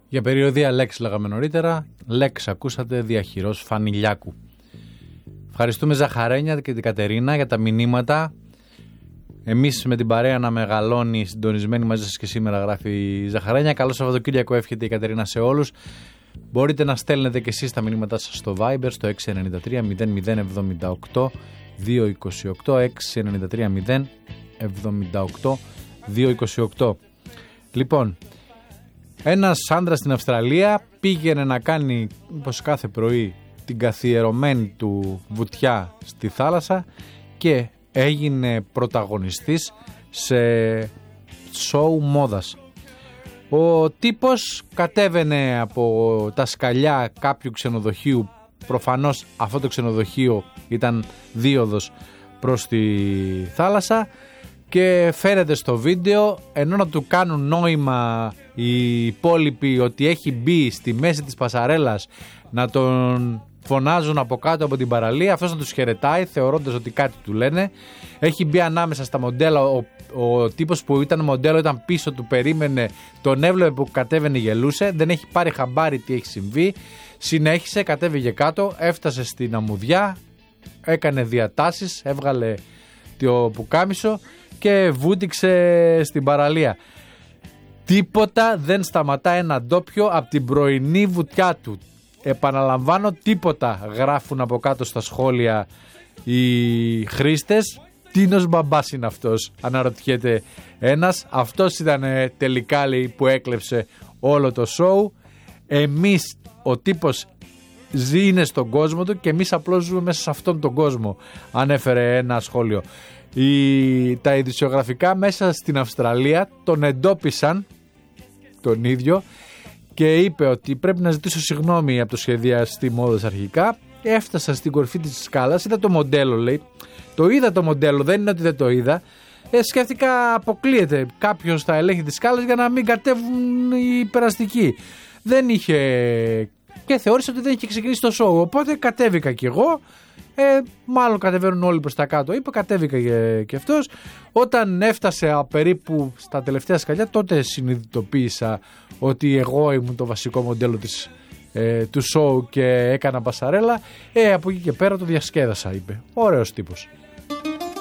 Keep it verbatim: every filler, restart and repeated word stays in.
Για περιοδία Λέξ λέγαμε νωρίτερα. Λέξ ακούσατε, διαχειρός Φανιλιάκου. Ευχαριστούμε Ζαχαρένια και την Κατερίνα για τα μηνύματα. Εμείς με την παρέα να μεγαλώνει, συντονισμένοι μαζί σας και σήμερα, γράφει η Ζαχαρένια. Καλό Σαββατοκύριακο εύχεται η Κατερίνα σε όλους. Μπορείτε να στέλνετε και εσείς τα μηνύματά σας στο Viber στο έξι εννιά τρία μηδέν μηδέν εβδομήντα οκτώ διακόσια είκοσι οκτώ, έξι εννιά τρία μηδέν εβδομήντα οκτώ διακόσια είκοσι οκτώ. Λοιπόν, ένας άντρας στην Αυστραλία πήγαινε να κάνει, όπως κάθε πρωί, την καθιερωμένη του βουτιά στη θάλασσα και έγινε πρωταγωνιστής σε σοου μόδας. Ο τύπος κατέβαινε από τα σκαλιά κάποιου ξενοδοχείου. Προφανώς αυτό το ξενοδοχείο ήταν δίωδος προς τη θάλασσα και φαίνεται στο βίντεο, ενώ να του κάνουν νόημα οι υπόλοιποι ότι έχει μπει στη μέση της πασαρέλας, να τον φωνάζουν από κάτω από την παραλία, αυτός να τους χαιρετάει θεωρώντας ότι κάτι του λένε. Έχει μπει ανάμεσα στα μοντέλα, ο, ο τύπος που ήταν μοντέλο ήταν πίσω του, περίμενε, τον έβλεπε που κατέβαινε, γελούσε, δεν έχει πάρει χαμπάρι τι έχει συμβεί. Συνέχισε, κατέβηκε κάτω, έφτασε στην αμμουδιά, έκανε διατάσεις, έβγαλε το πουκάμισο και βούτυξε στην παραλία. Τίποτα δεν σταματά ένα ντόπιο από την πρωινή βουτιά του. Επαναλαμβάνω, τίποτα, γράφουν από κάτω στα σχόλια οι χρήστες. Τίνος μπαμπάς είναι αυτός, αναρωτιέται ένας. Αυτός ήταν τελικά, λέει, που έκλεψε όλο το σοου. Εμείς, ο τύπος ζει, είναι στον κόσμο του και εμείς απλώς ζούμε μέσα σε αυτόν τον κόσμο, ανέφερε ένα σχόλιο. Οι, τα ειδησιογραφικά μέσα στην Αυστραλία τον εντόπισαν τον ίδιο και είπε ότι πρέπει να ζητήσω συγγνώμη από το σχεδιαστή μόδας αρχικά. Έφτασα στην κορυφή της σκάλας, είδα το μοντέλο, λέει. Το είδα το μοντέλο, δεν είναι ότι δεν το είδα. Ε, σκέφτηκα, αποκλείεται κάποιος θα ελέγχει τις σκάλες για να μην κατέβουν οι περαστικοί. Δεν είχε, και θεώρησα ότι δεν είχε ξεκινήσει το show. Οπότε κατέβηκα κι εγώ. Ε, μάλλον κατεβαίνουν όλοι προς τα κάτω. Είπε, κατέβηκα και, και αυτός. Όταν έφτασε περίπου στα τελευταία σκαλιά, τότε συνειδητοποίησα ότι εγώ ήμουν το βασικό μοντέλο της, ε, του show και έκανα πασαρέλα. Ε, από εκεί και πέρα το διασκέδασα, είπε. Ωραίος τύπος.